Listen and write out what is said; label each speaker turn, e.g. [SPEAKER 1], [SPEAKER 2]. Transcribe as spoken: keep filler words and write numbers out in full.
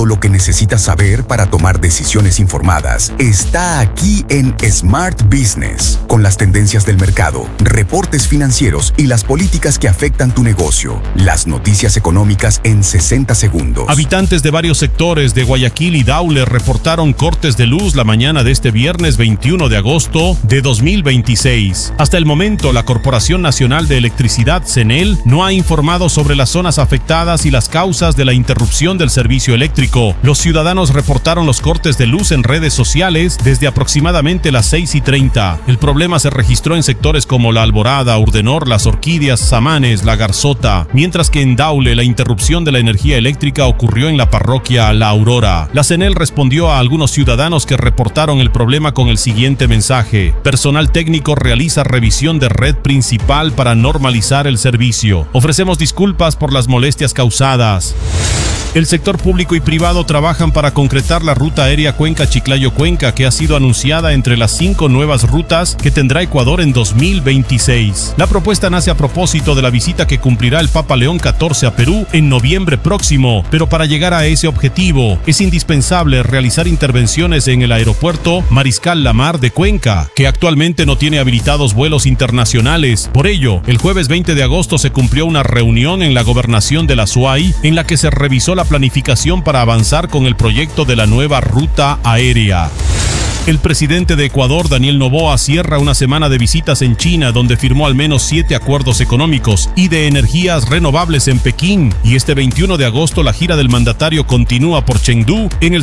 [SPEAKER 1] Todo lo que necesitas saber para tomar decisiones informadas está aquí en Smart Business, con las tendencias del mercado, reportes financieros y las políticas que afectan tu negocio. Las noticias económicas en sesenta segundos.
[SPEAKER 2] Habitantes de varios sectores de Guayaquil y Daule reportaron cortes de luz la mañana de este viernes veintiuno de agosto de dos mil veintiséis. Hasta el momento, la Corporación Nacional de Electricidad, CENEL, no ha informado sobre las zonas afectadas y las causas de la interrupción del servicio eléctrico. Los ciudadanos reportaron los cortes de luz en redes sociales desde aproximadamente las seis y treinta. El problema se registró en sectores como La Alborada, Urdenor, Las Orquídeas, Samanes, La Garzota, mientras que en Daule la interrupción de la energía eléctrica ocurrió en la parroquia La Aurora. La CENEL respondió a algunos ciudadanos que reportaron el problema con el siguiente mensaje: personal técnico realiza revisión de red principal para normalizar el servicio. Ofrecemos disculpas por las molestias causadas. El sector público y privado trabajan para concretar la ruta aérea Cuenca-Chiclayo-Cuenca, que ha sido anunciada entre las cinco nuevas rutas que tendrá Ecuador en dos mil veintiséis. La propuesta nace a propósito de la visita que cumplirá el Papa León catorce a Perú en noviembre próximo, pero para llegar a ese objetivo es indispensable realizar intervenciones en el aeropuerto Mariscal Lamar de Cuenca, que actualmente no tiene habilitados vuelos internacionales. Por ello, el jueves veinte de agosto se cumplió una reunión en la gobernación de la S U A Y en la que se revisó la planificación para avanzar con el proyecto de la nueva ruta aérea. El presidente de Ecuador, Daniel Noboa, cierra una semana de visitas en China, donde firmó al menos siete acuerdos económicos y de energías renovables en Pekín. Y este veintiuno de agosto la gira del mandatario continúa por Chengdu, en el